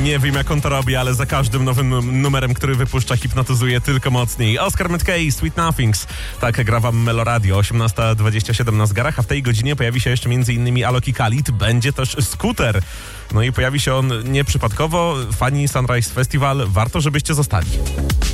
Nie wiem, jak on to robi, ale za każdym nowym numerem, który wypuszcza, hipnotyzuje tylko mocniej. Oscar McKay, Sweet Nothings. Tak gra wam Meloradio. 18:27 na zegarach, a w tej godzinie pojawi się jeszcze m.in. Alok i Khalid. Będzie też Scooter. No i pojawi się on nieprzypadkowo. Fani Sunrise Festival, warto, żebyście zostali.